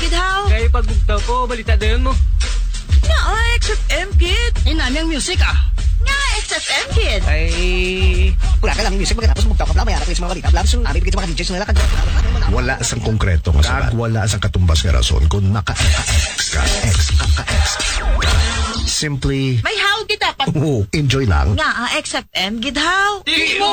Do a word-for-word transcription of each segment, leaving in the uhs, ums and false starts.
Gidhaw. Kaya pagbugtaw ko, balita din mo. Nga, ah, X F M, kid. Eh, nami ang music ah. Nga, X F M, kid. Ay... Wala ka lang music pagkatapos mugtaw ka bla mayara ko sa mga balita bla so abi bigit sa mga D Js nga lakad. Wala sang konkreto nga sabat. Wala sang katumbas nga rason kung naka-X ka X ka X. Simply May how kita pa. oh, enjoy lang. Nga, ah, X F M, gidhaw.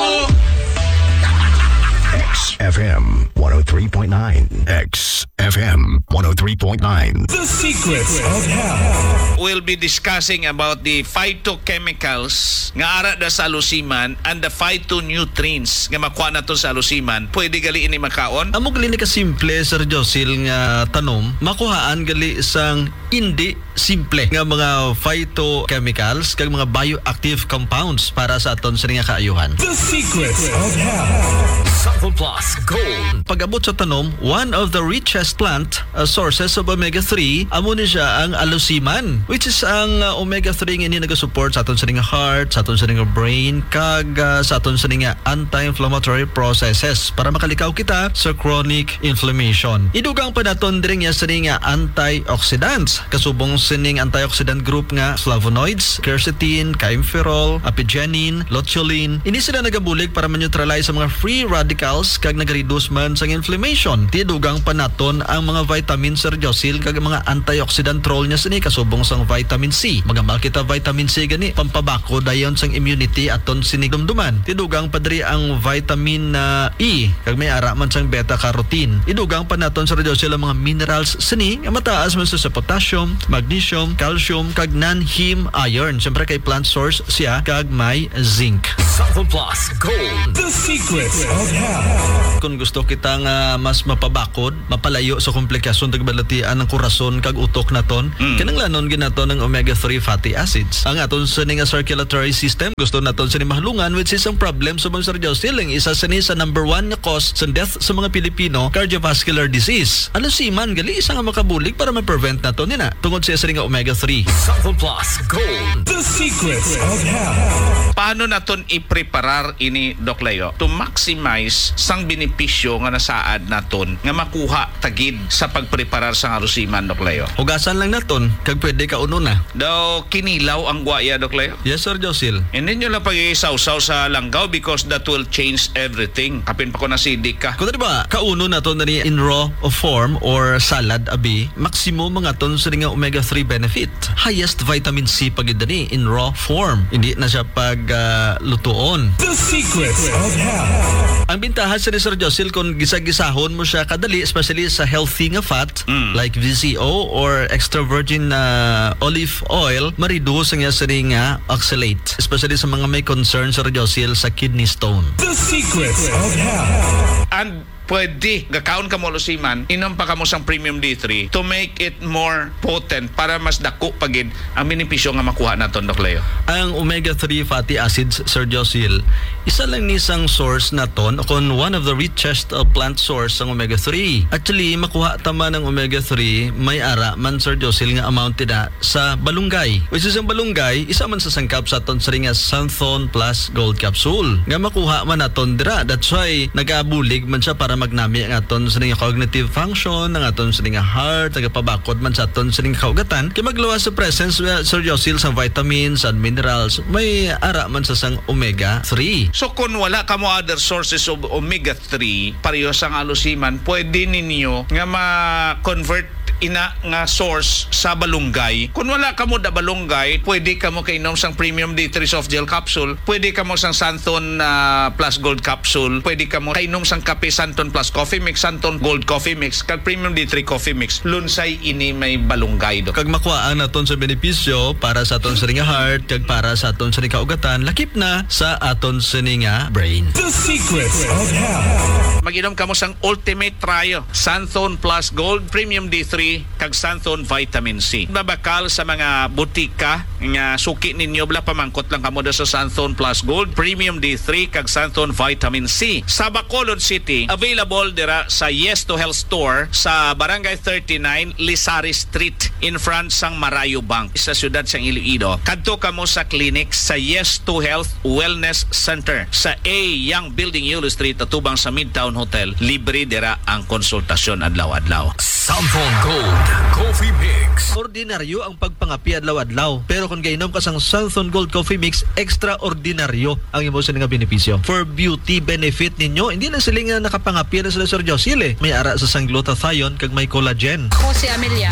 X F M one oh three point nine. X F M one oh three point nine. The Secrets of Health. We'll be discussing about the phytochemicals nga ara da sa alusiman and the phytonutrients nga makuha na to sa alusiman. Pwede gali ini makaon? Amo gali ni ka simple Sir Josil nga tanom, makuhaan gali isang hindi simple nga mga phytochemicals kag mga bioactive compounds para sa aton sa nga kaayuhan. The Secrets of Health. Sample Plus Gold. Pag-abot sa tanom, one of the richest plant uh, sources of omega three amo ni siya ang alusiman, which is ang uh, omega three nga ini nagasupport sa aton sa nga heart, sa aton sa nga brain kag uh, sa aton sa nga anti-inflammatory processes para makalikaw kita sa chronic inflammation. Idugang pa naton diri nga sa nga antioxidants kasubong sining antioxidant group nga flavonoids, quercetin, kaempferol, apigenin, luteolin. Ini sila nagabulig para ma-neutralize sa mga free radicals kag nag-reduce man sa inflammation. Tidugang pa naton ang mga vitamins Sir Josil kag mga antioxidant role niya sini kasubong sang vitamin C. Magamal kita vitamin C gani pampabako dayon sang immunity aton sini dumduman. Tidugang pa diri ang vitamin uh, E kag may ara man sang beta carotene. Idugang pa naton Sir Josil ang mga minerals sini nga mataas man sa potassium, magnesium, calcium kag non-heme iron. Siyempre kay plant source siya kag may zinc. Sample Plus Gold. The Secrets of Health. Kung gusto kita nga mas mapabakod, mapalayo sa komplikasyon tagbalatian ng kurason kag utok naton, mm. kanang lanon ginaton ng omega three fatty acids. Ang aton sa nga circulatory system, gusto naton sa mahalungan which is ang problem sa mga Sir Josil, ang isa sa ni sa number one nga cause sa death sa mga Pilipino, cardiovascular disease. Alusiman gali isa nga makabulig para ma-prevent naton nina tungod sa isa nga omega three. Sample Plus Gold. The Secrets of Health. Paano naton i-preparar ini Doc Leo to maximize sang benepisyo nga nasaad naton nga makuha tagid sa pagpreparar sang alusiman Doc Leo? Hugasan lang naton kag pwede ka uno na. Daw kinilaw ang guaya Doc Leo? Yes Sir Josil. Hindi nyo lang pag-iisaw-saw sa langgaw because that will change everything. Kapin pa ko nasidik ka. Kung diba, kauno naton na ni in raw form or salad abi, maximum mga ton sa nga omega three benefit. Highest vitamin C pag ni in raw form. Hindi na siya pag uh, lutuon. The Secrets of Health. Ang bintahan sa ni Sir Josil kung gisag-gisahon mo siya kadali, especially sa healthy nga fat Mm. like V C O or extra virgin uh, olive oil, ma-reduce nga sa nga oxalate, especially sa mga may concern Sir Josil sa kidney stone. The Secrets of Health. And pwede gakaon ka mo alusiman, inom pa ka mo sang premium D three to make it more potent para mas dako pagid ang benepisyo nga makuha naton Doc Leo. Ang omega three fatty acids, Sir Josil, isa lang nisang source naton kung one of the richest uh, plant source ng omega three. Actually, makuha tama ng omega three may ara man Sir Josil nga amount tida sa balunggay. Which is ang balunggay, isa man sa sangkap sa aton sa nga Santhon Plus Gold Capsule. Nga makuha man naton dira. That's why nagabulig man siya para magnami ang aton sa nga cognitive function, ang aton sa nga heart, nagapabakod man sa aton sa nga kaugatan. Kaya magluwas sa presence uh, Sir Josil sa vitamins and minerals, may ara man sa sang omega three. So kung wala ka mo other sources of omega three, pareho sang alusiman, pwede ninyo nga ma-convert ina nga source sa balunggay. Kung wala ka mo da balunggay, pwede ka mo kainom sang premium D three soft gel capsule, pwede ka mo sang Santhon uh, Plus Gold capsule, pwede ka mo kainom sang kape Santhon Plus Coffee Mix, Santhon Gold Coffee Mix, kag premium D three Coffee Mix. Lunsay ini may balunggay do. Kag makuhaan naton sa benepisyo para sa aton sa nga heart, kag para sa aton sa nga kaugatan, lakip na sa aton sa nga brain. The Secrets of Health. Mag-inom ka mo sang Ultimate Trio, Santhon Plus Gold, Premium D three, kag Santhon Vitamin C. Babakal sa mga butika nga suki ninyo bla pamangkot lang kamo da sa Santhon Plus Gold, Premium D three, kag Santhon Vitamin C. Sa Bacolod City, available dira sa Yes to Health Store sa Barangay thirty-nine, Lisari Street, in front sang Marayo Bank, sa siyudad sang Iloilo. Kadto kamo sa clinic sa Yes to Health Wellness Center sa A Young Building Yulo Street, atubang sa Midtown Hotel. Libre dira ang konsultasyon adlaw-adlaw. Santon Gold Coffee Mix. Ordinaryo ang pagpangapi adlaw-adlaw. Pero kung gainom ka sang Santon Gold Coffee Mix, extraordinaryo ang imo sa nga benepisyo. For beauty benefit ninyo, hindi na sila nga nakapangapi na sila Sir Josil eh. May ara sa sang glutathione kag may collagen. Ako si Amelia.